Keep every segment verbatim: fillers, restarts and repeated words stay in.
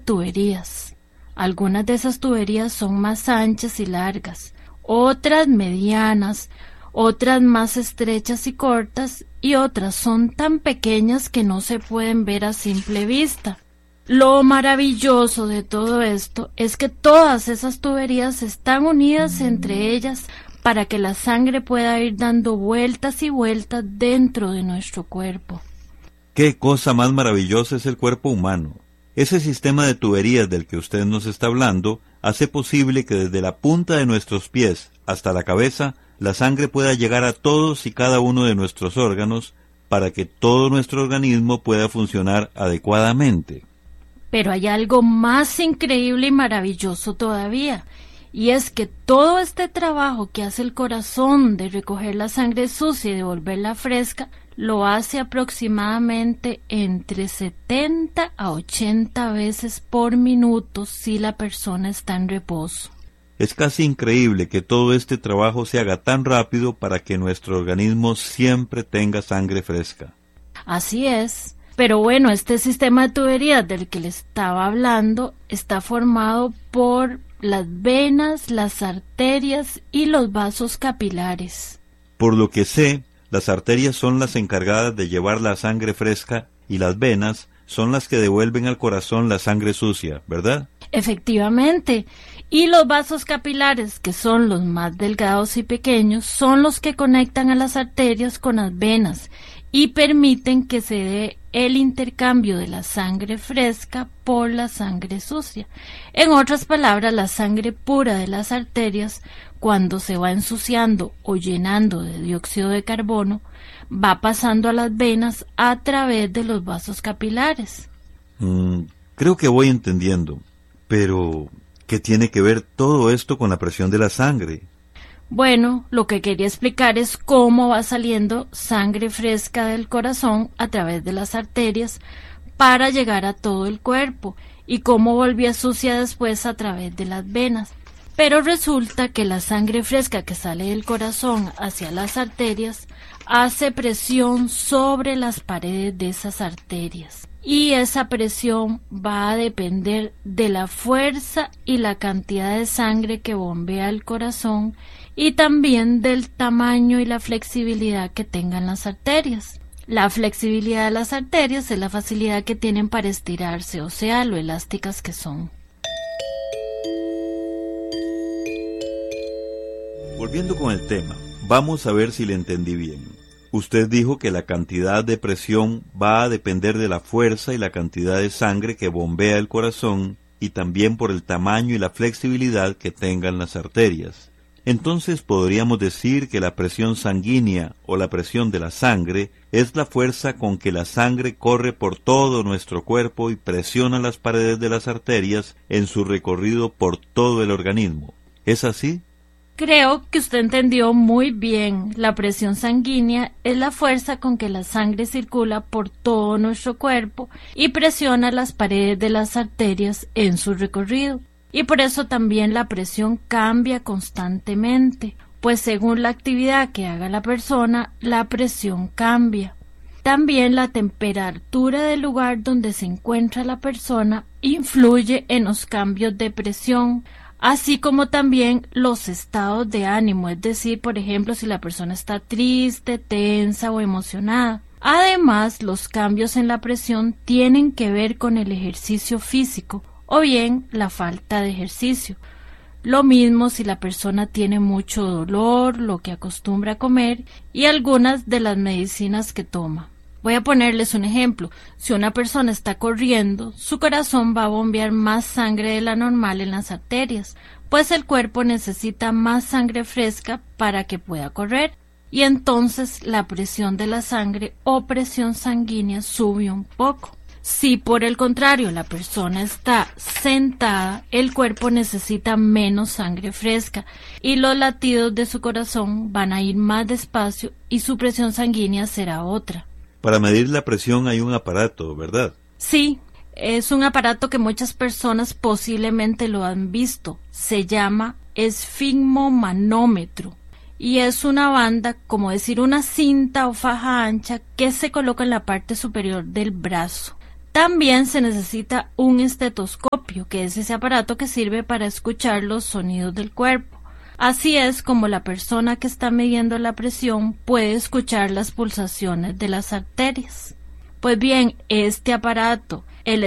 tuberías. Algunas de esas tuberías son más anchas y largas, otras medianas, otras más estrechas y cortas, y otras son tan pequeñas que no se pueden ver a simple vista. Lo maravilloso de todo esto es que todas esas tuberías están unidas entre ellas para que la sangre pueda ir dando vueltas y vueltas dentro de nuestro cuerpo. ¡Qué cosa más maravillosa es el cuerpo humano! Ese sistema de tuberías del que usted nos está hablando hace posible que desde la punta de nuestros pies hasta la cabeza la sangre pueda llegar a todos y cada uno de nuestros órganos para que todo nuestro organismo pueda funcionar adecuadamente. Pero hay algo más increíble y maravilloso todavía, y es que todo este trabajo que hace el corazón de recoger la sangre sucia y devolverla fresca, lo hace aproximadamente entre setenta a ochenta veces por minuto si la persona está en reposo. Es casi increíble que todo este trabajo se haga tan rápido para que nuestro organismo siempre tenga sangre fresca. Así es. Pero bueno, este sistema de tuberías del que le estaba hablando está formado por las venas, las arterias y los vasos capilares. Por lo que sé, las arterias son las encargadas de llevar la sangre fresca y las venas son las que devuelven al corazón la sangre sucia, ¿verdad? Efectivamente. Y los vasos capilares, que son los más delgados y pequeños, son los que conectan a las arterias con las venas y permiten que se dé el intercambio de la sangre fresca por la sangre sucia. En otras palabras, la sangre pura de las arterias, cuando se va ensuciando o llenando de dióxido de carbono, va pasando a las venas a través de los vasos capilares. Mm, creo que voy entendiendo, pero ¿qué tiene que ver todo esto con la presión de la sangre? Bueno, lo que quería explicar es cómo va saliendo sangre fresca del corazón a través de las arterias para llegar a todo el cuerpo y cómo volvía sucia después a través de las venas. Pero resulta que la sangre fresca que sale del corazón hacia las arterias hace presión sobre las paredes de esas arterias. Y esa presión va a depender de la fuerza y la cantidad de sangre que bombea el corazón y también del tamaño y la flexibilidad que tengan las arterias. La flexibilidad de las arterias es la facilidad que tienen para estirarse, o sea, lo elásticas que son. Volviendo con el tema, vamos a ver si le entendí bien. Usted dijo que la cantidad de presión va a depender de la fuerza y la cantidad de sangre que bombea el corazón y también por el tamaño y la flexibilidad que tengan las arterias. Entonces podríamos decir que la presión sanguínea o la presión de la sangre es la fuerza con que la sangre corre por todo nuestro cuerpo y presiona las paredes de las arterias en su recorrido por todo el organismo. ¿Es así? Creo que usted entendió muy bien. La presión sanguínea es la fuerza con que la sangre circula por todo nuestro cuerpo y presiona las paredes de las arterias en su recorrido. Y por eso también la presión cambia constantemente, pues según la actividad que haga la persona, la presión cambia. También la temperatura del lugar donde se encuentra la persona influye en los cambios de presión, así como también los estados de ánimo, es decir, por ejemplo, si la persona está triste, tensa o emocionada. Además, los cambios en la presión tienen que ver con el ejercicio físico o bien la falta de ejercicio. Lo mismo si la persona tiene mucho dolor, lo que acostumbra a comer y algunas de las medicinas que toma. Voy a ponerles un ejemplo. Si una persona está corriendo, su corazón va a bombear más sangre de la normal en las arterias, pues el cuerpo necesita más sangre fresca para que pueda correr, y entonces la presión de la sangre o presión sanguínea sube un poco. Si por el contrario la persona está sentada, el cuerpo necesita menos sangre fresca y los latidos de su corazón van a ir más despacio y su presión sanguínea será otra. Para medir la presión hay un aparato, ¿verdad? Sí, es un aparato que muchas personas posiblemente lo han visto. Se llama esfigmomanómetro y es una banda, como decir una cinta o faja ancha que se coloca en la parte superior del brazo. También se necesita un estetoscopio, que es ese aparato que sirve para escuchar los sonidos del cuerpo. Así es como la persona que está midiendo la presión puede escuchar las pulsaciones de las arterias. Pues bien, este aparato, el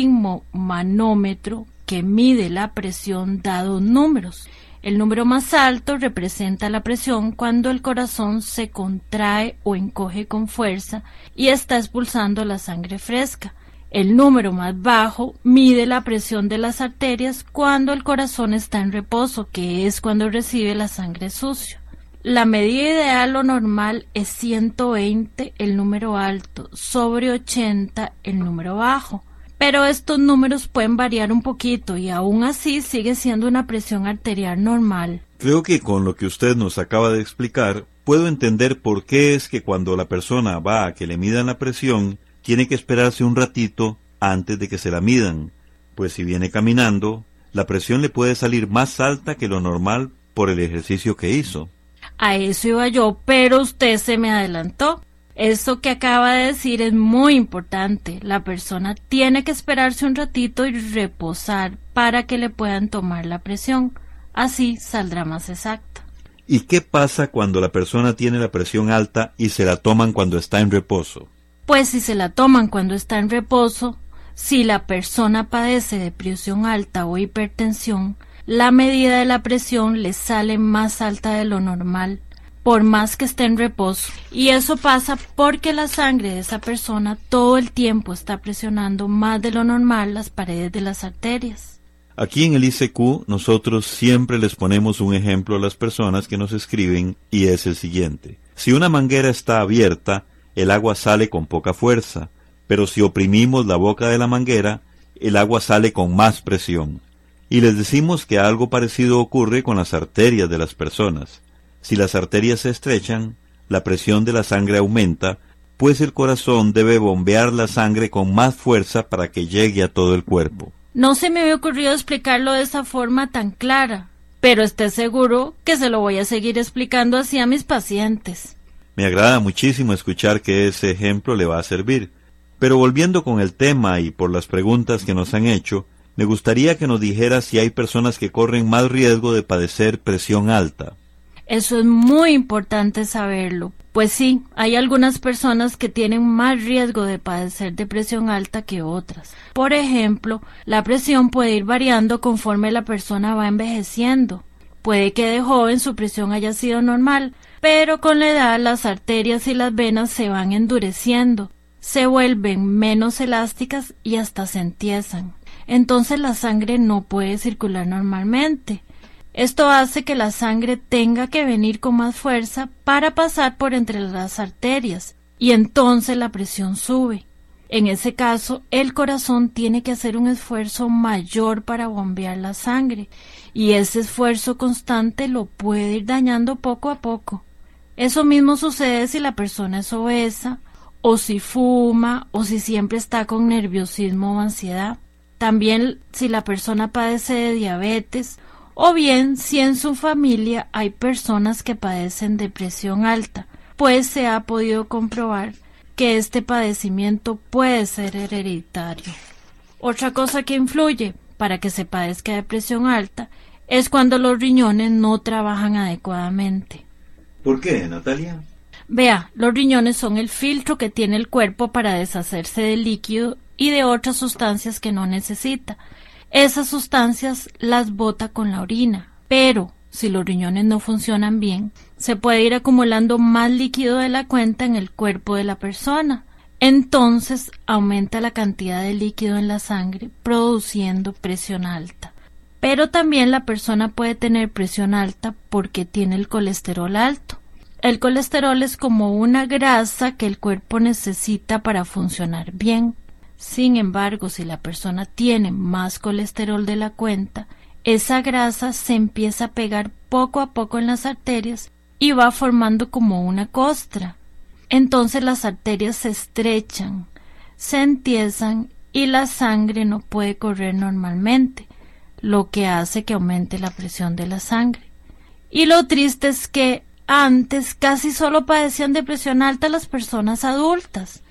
esfigmomanómetro, que mide la presión, da dos números. El número más alto representa la presión cuando el corazón se contrae o encoge con fuerza y está expulsando la sangre fresca. El número más bajo mide la presión de las arterias cuando el corazón está en reposo, que es cuando recibe la sangre sucia. La medida ideal o normal es ciento veinte, el número alto, sobre ochenta, el número bajo. Pero estos números pueden variar un poquito y aún así sigue siendo una presión arterial normal. Creo que con lo que usted nos acaba de explicar, puedo entender por qué es que cuando la persona va a que le midan la presión, tiene que esperarse un ratito antes de que se la midan, pues si viene caminando, la presión le puede salir más alta que lo normal por el ejercicio que hizo. A eso iba yo, pero usted se me adelantó. Eso que acaba de decir es muy importante. La persona tiene que esperarse un ratito y reposar para que le puedan tomar la presión. Así saldrá más exacta. ¿Y qué pasa cuando la persona tiene la presión alta y se la toman cuando está en reposo? Pues si se la toman cuando está en reposo, si la persona padece de presión alta o hipertensión, la medida de la presión le sale más alta de lo normal, por más que esté en reposo. Y eso pasa porque la sangre de esa persona todo el tiempo está presionando más de lo normal las paredes de las arterias. Aquí en el I C Q nosotros siempre les ponemos un ejemplo a las personas que nos escriben y es el siguiente. Si una manguera está abierta, el agua sale con poca fuerza, pero si oprimimos la boca de la manguera, el agua sale con más presión. Y les decimos que algo parecido ocurre con las arterias de las personas. Si las arterias se estrechan, la presión de la sangre aumenta, pues el corazón debe bombear la sangre con más fuerza para que llegue a todo el cuerpo. No se me había ocurrido explicarlo de esa forma tan clara, pero esté seguro que se lo voy a seguir explicando así a mis pacientes. Me agrada muchísimo escuchar que ese ejemplo le va a servir. Pero volviendo con el tema y por las preguntas que nos han hecho, me gustaría que nos dijera si hay personas que corren más riesgo de padecer presión alta. Eso es muy importante saberlo. Pues sí, hay algunas personas que tienen más riesgo de padecer de presión alta que otras. Por ejemplo, la presión puede ir variando conforme la persona va envejeciendo. Puede que de joven su presión haya sido normal, pero con la edad las arterias y las venas se van endureciendo, se vuelven menos elásticas y hasta se entiezan. Entonces la sangre no puede circular normalmente. Esto hace que la sangre tenga que venir con más fuerza para pasar por entre las arterias y entonces la presión sube. En ese caso, el corazón tiene que hacer un esfuerzo mayor para bombear la sangre y ese esfuerzo constante lo puede ir dañando poco a poco. Eso mismo sucede si la persona es obesa, o si fuma, o si siempre está con nerviosismo o ansiedad. También si la persona padece de diabetes, o bien si en su familia hay personas que padecen de presión alta, pues se ha podido comprobar que este padecimiento puede ser hereditario. Otra cosa que influye para que se padezca de presión alta es cuando los riñones no trabajan adecuadamente. ¿Por qué, Natalia? Vea, los riñones son el filtro que tiene el cuerpo para deshacerse del líquido y de otras sustancias que no necesita. Esas sustancias las bota con la orina, pero si los riñones no funcionan bien, se puede ir acumulando más líquido de la cuenta en el cuerpo de la persona. Entonces aumenta la cantidad de líquido en la sangre, produciendo presión alta. Pero también la persona puede tener presión alta porque tiene el colesterol alto. El colesterol es como una grasa que el cuerpo necesita para funcionar bien. Sin embargo, si la persona tiene más colesterol de la cuenta, esa grasa se empieza a pegar poco a poco en las arterias y va formando como una costra. Entonces las arterias se estrechan, se entiezan y la sangre no puede correr normalmente, lo que hace que aumente la presión de la sangre. Y lo triste es que antes casi solo padecían de presión alta las personas adultas,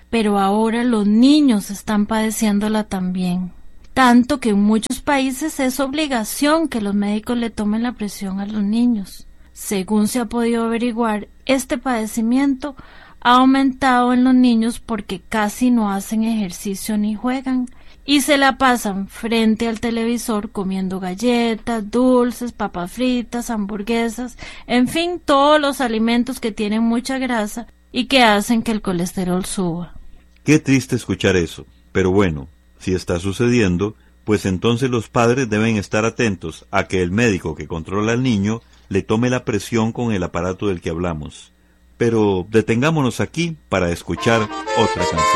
pero ahora los niños están padeciéndola también. Tanto que en muchos países es obligación que los médicos le tomen la presión a los niños. Según se ha podido averiguar, este padecimiento ha aumentado en los niños porque casi no hacen ejercicio ni juegan y se la pasan frente al televisor comiendo galletas, dulces, papas fritas, hamburguesas, en fin, todos los alimentos que tienen mucha grasa y que hacen que el colesterol suba. Qué triste escuchar eso, pero bueno, si está sucediendo, pues entonces los padres deben estar atentos a que el médico que controla al niño le tome la presión con el aparato del que hablamos. Pero detengámonos aquí para escuchar otra canción.